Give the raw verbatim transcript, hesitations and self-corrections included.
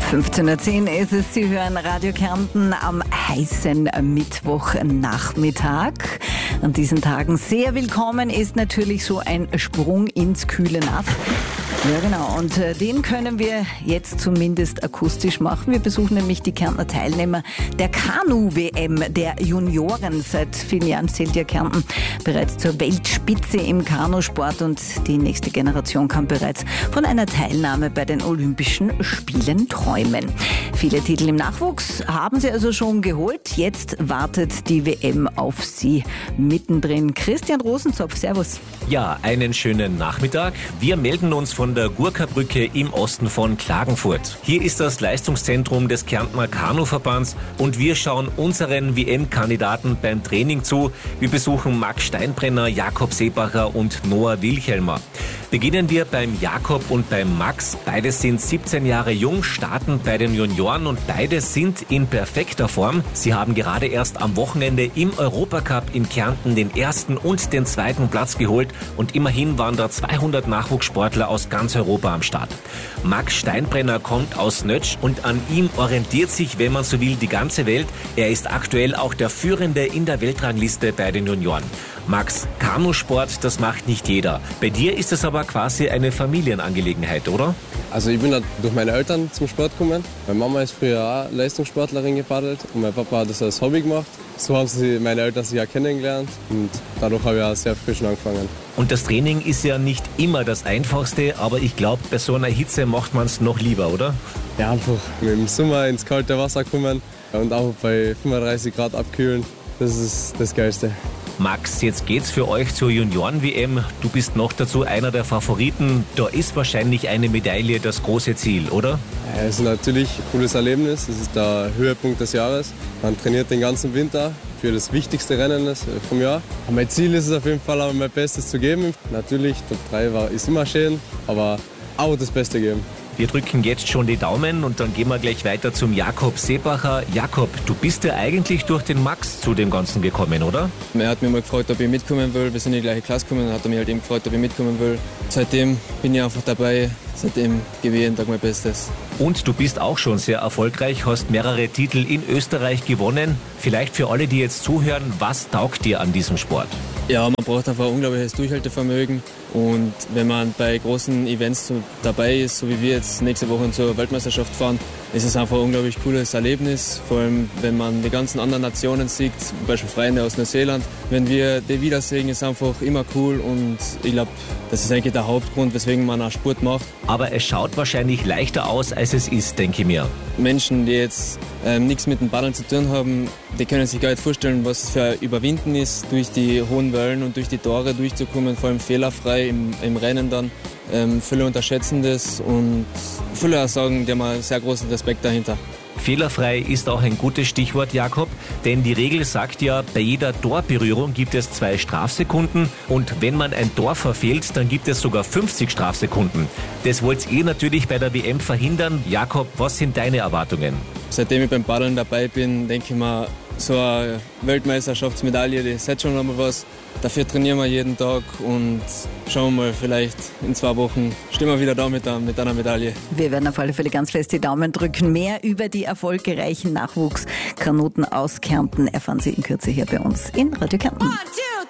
fünfzehn Uhr zehn ist es, Sie hören Radio Kärnten am heißen Mittwochnachmittag. An diesen Tagen sehr willkommen ist natürlich so ein Sprung ins kühle Nass. Ja genau, und äh, den können wir jetzt zumindest akustisch machen. Wir besuchen nämlich die Kärntner Teilnehmer der Kanu-W M der Junioren. Seit vielen Jahren zählt ja Kärnten bereits zur Weltspitze im Kanusport und die nächste Generation kann bereits von einer Teilnahme bei den Olympischen Spielen träumen. Viele Titel im Nachwuchs haben sie also schon geholt. Jetzt wartet die W M auf sie mittendrin. Christian Rosenzopf, servus. Ja, einen schönen Nachmittag. Wir melden uns von der Gurka-Brücke im Osten von Klagenfurt. Hier ist das Leistungszentrum des Kärntner Kanuverbands und wir schauen unseren W M-Kandidaten beim Training zu. Wir besuchen Max Steinbrenner, Jakob Seebacher und Noah Wilchelmer. Beginnen wir beim Jakob und beim Max. Beide sind siebzehn Jahre jung, starten bei den Junioren und beide sind in perfekter Form. Sie haben gerade erst am Wochenende im Europacup in Kärnten den ersten und den zweiten Platz geholt und immerhin waren da zweihundert Nachwuchssportler aus ganz Europa am Start. Max Steinbrenner kommt aus Nötsch und an ihm orientiert sich, wenn man so will, die ganze Welt. Er ist aktuell auch der Führende in der Weltrangliste bei den Junioren. Max, Kanusport, das macht nicht jeder. Bei dir ist es aber quasi eine Familienangelegenheit, oder? Also ich bin da durch meine Eltern zum Sport gekommen. Meine Mama ist früher auch Leistungssportlerin gepaddelt und mein Papa hat das als Hobby gemacht. So haben sie meine Eltern sich auch kennengelernt und dadurch habe ich auch sehr früh schon angefangen. Und das Training ist ja nicht immer das Einfachste, aber ich glaube, bei so einer Hitze macht man es noch lieber, oder? Ja, einfach mit dem Sommer ins kalte Wasser kommen und auch bei fünfunddreißig Grad abkühlen, das ist das Geilste. Max, jetzt geht's für euch zur Junioren-W M. Du bist noch dazu einer der Favoriten. Da ist wahrscheinlich eine Medaille das große Ziel, oder? Ja, es ist natürlich ein cooles Erlebnis. Es ist der Höhepunkt des Jahres. Man trainiert den ganzen Winter für das wichtigste Rennen vom Jahr. Mein Ziel ist es auf jeden Fall, mein Bestes zu geben. Natürlich, Top drei war, ist immer schön, aber auch das Beste geben. Wir drücken jetzt schon die Daumen und dann gehen wir gleich weiter zum Jakob Seebacher. Jakob, du bist ja eigentlich durch den Max zu dem Ganzen gekommen, oder? Er hat mich mal gefragt, ob ich mitkommen will. Wir sind in die gleiche Klasse gekommen und hat er mich halt eben gefragt, ob ich mitkommen will. Seitdem bin ich einfach dabei. Seitdem gebe ich jeden Tag mein Bestes. Und du bist auch schon sehr erfolgreich, hast mehrere Titel in Österreich gewonnen. Vielleicht für alle, die jetzt zuhören, was taugt dir an diesem Sport? Ja, man braucht einfach ein unglaubliches Durchhaltevermögen. Und wenn man bei großen Events so dabei ist, so wie wir jetzt nächste Woche zur Weltmeisterschaft fahren, ist es einfach ein unglaublich cooles Erlebnis. Vor allem, wenn man die ganzen anderen Nationen sieht, zum Beispiel Freunde aus Neuseeland. Wenn wir die wiedersehen, ist einfach immer cool und ich glaube, das ist eigentlich der Hauptgrund, weswegen man auch Sport macht. Aber es schaut wahrscheinlich leichter aus, als es ist, denke ich mir. Menschen, die jetzt ähm, nichts mit dem Paddeln zu tun haben, die können sich gar nicht vorstellen, was es für ein Überwinden ist, durch die hohen Wellen und durch die Tore durchzukommen, vor allem fehlerfrei im, im Rennen dann. Ähm, viele unterschätzen das und viele auch sagen, die haben einen sehr großen Respekt dahinter. Fehlerfrei ist auch ein gutes Stichwort, Jakob, denn die Regel sagt ja, bei jeder Torberührung gibt es zwei Strafsekunden und wenn man ein Tor verfehlt, dann gibt es sogar fünfzig Strafsekunden. Das wollt ihr natürlich bei der W M verhindern. Jakob, was sind deine Erwartungen? Seitdem ich beim Paddeln dabei bin, denke ich mir, so eine Weltmeisterschaftsmedaille, das ist jetzt schon einmal was. Dafür trainieren wir jeden Tag und schauen wir mal, vielleicht in zwei Wochen stehen wir wieder da mit, der, mit einer Medaille. Wir werden auf alle Fälle ganz fest die Daumen drücken. Mehr über die erfolgreichen Nachwuchskanoten aus Kärnten erfahren Sie in Kürze hier bei uns in Radio Kärnten.